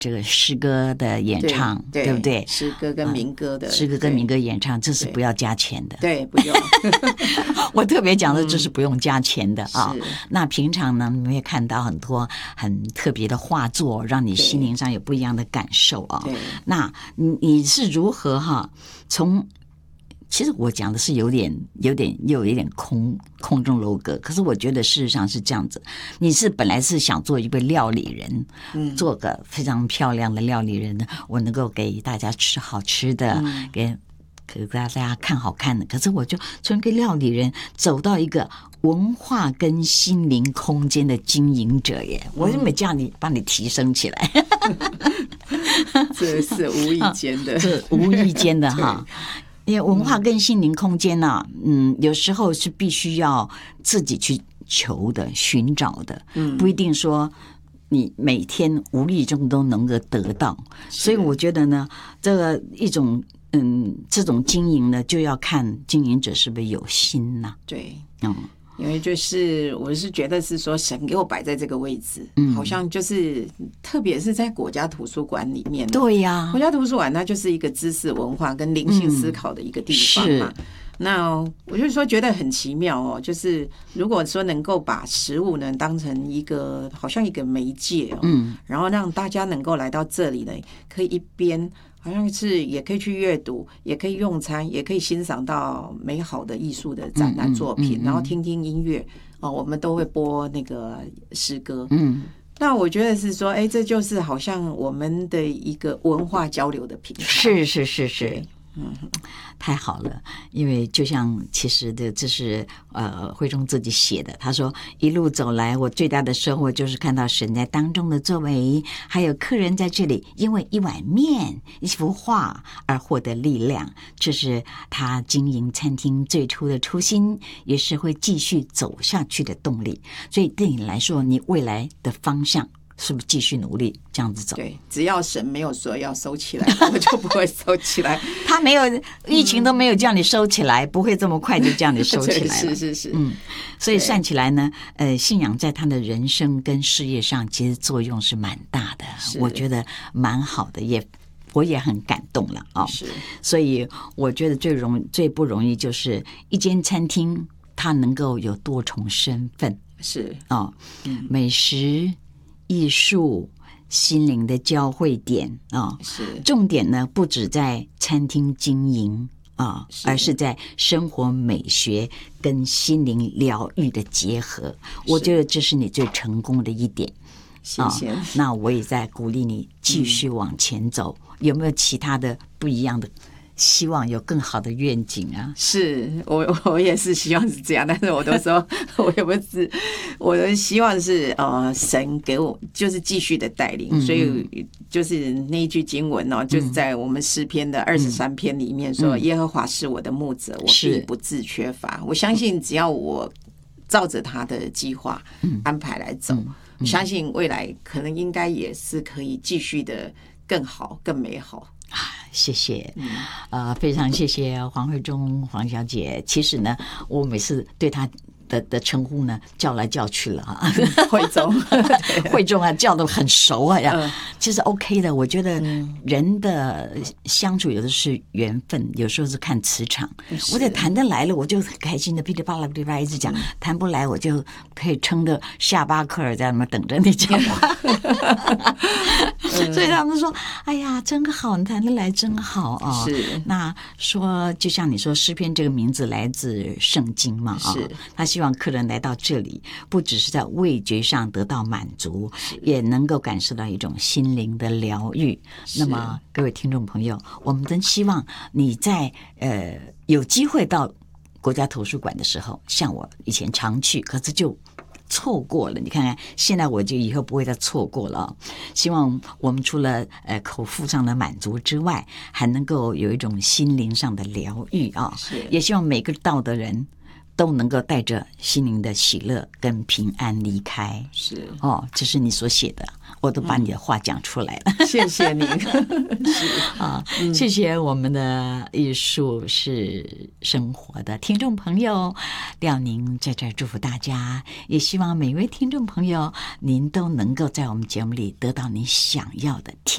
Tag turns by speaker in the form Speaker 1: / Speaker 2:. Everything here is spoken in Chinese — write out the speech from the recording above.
Speaker 1: 这个诗歌的演唱， 对不对？
Speaker 2: 诗歌跟民歌的，
Speaker 1: 诗歌跟民歌演唱，这是不要加钱的。
Speaker 2: 对，不用。
Speaker 1: 我特别讲的，这是不用加钱的啊。
Speaker 2: 是。
Speaker 1: 那平常呢，你们会看到很多很特别的画作，让你心灵上有不一样的感受啊。
Speaker 2: 对。
Speaker 1: 那你是如何其实我讲的是有点空中楼阁，可是我觉得事实上是这样子。你是本来是想做一位料理人，做个非常漂亮的料理人，我能够给大家吃好吃的，给大家看好看的。可是我就从一个料理人走到一个文化跟心灵空间的经营者耶，我就没叫你帮你提升起来。
Speaker 2: 这是无意间的，
Speaker 1: 是无意间的哈。因为文化跟心灵空间呢，有时候是必须要自己去求的、寻找的，不一定说你每天无意中都能够得到。所以我觉得呢，这个一种这种经营呢，就要看经营者是不是有心呐。
Speaker 2: 对，因为我是觉得是说神给我摆在这个位置，好像就是特别是在国家图书馆里面。
Speaker 1: 对呀，
Speaker 2: 国家图书馆它就是一个知识文化跟灵性思考的一个地方嘛。那我就说觉得很奇妙哦，就是如果说能够把食物呢当成一个好像一个媒介然后让大家能够来到这里呢，可以一边好像是也可以去阅读，也可以用餐，也可以欣赏到美好的艺术的展览作品，然后听听音乐我们都会播那个诗歌。那我觉得是说，这就是好像我们的一个文化交流的平台。是。
Speaker 1: 太好了，因为就像其实这是慧中自己写的，他说一路走来，我最大的收获就是看到神在当中的作为，还有客人在这里因为一碗面、一幅画而获得力量，这是他经营餐厅最初的初心，也是会继续走下去的动力。所以对你来说，你未来的方向是不是继续努力这样子走？
Speaker 2: 对，只要神没有说要收起来，我就不会收起来。
Speaker 1: 他没有，疫情都没有叫你收起来，不会这么快就叫你收起来了。
Speaker 2: 是。
Speaker 1: 所以算起来呢，信仰在他的人生跟事业上其实作用是蛮大的，我觉得蛮好的，我也很感动了
Speaker 2: 是，
Speaker 1: 所以我觉得最不容易就是一间餐厅，它能够有多重身份，
Speaker 2: 是
Speaker 1: 美食、艺术、心灵的交汇点
Speaker 2: 是
Speaker 1: 重点呢，不只在餐厅经营而是在生活美学跟心灵疗愈的结合。我觉得这是你最成功的一点。
Speaker 2: 谢谢。
Speaker 1: 那我也在鼓励你继续往前走。有没有其他的不一样的？希望有更好的愿景啊！
Speaker 2: 是我也是希望是这样，但是我都说我的希望是神给我就是继续的带领，所以就是那一句经文就是在我们诗篇的23篇里面说，耶和华是我的牧者，我必不致缺乏。我相信只要我照着他的计划安排来走，相信未来可能应该也是可以继续的更好更美好。
Speaker 1: 谢谢，非常谢谢黄慧中黄小姐。其实呢，我每次对她的称呼呢，叫来叫去了
Speaker 2: 慧中，
Speaker 1: 慧中叫得很熟呀。其实 OK 的，我觉得人的相处有的是缘分，有时候是看磁场。我得谈得来了，我就很开心的噼里啪啦噼里啪啦一直讲；谈不来，我就可以撑着下巴克尔在那边等着你讲话。所以他们说：“哎呀，真好，你谈得来真好啊！”
Speaker 2: 是。
Speaker 1: 那说，就像你说，诗篇这个名字来自圣经嘛
Speaker 2: 是。
Speaker 1: 他希望客人来到这里，不只是在味觉上得到满足，也能够感受到一种心灵的疗愈。那么，各位听众朋友，我们真希望你在有机会到国家图书馆的时候，像我以前常去，可是就错过了。你看看，现在我就以后不会再错过了。希望我们除了口腹上的满足之外，还能够有一种心灵上的疗愈啊！也希望每个到的人都能够带着心灵的喜乐跟平安离开。
Speaker 2: 是
Speaker 1: 这是你所写的，我都把你的话讲出来了。
Speaker 2: 谢谢您。
Speaker 1: 谢谢我们的艺术是生活的听众朋友廖宁在这儿祝福大家，也希望每位听众朋友您都能够在我们节目里得到你想要的听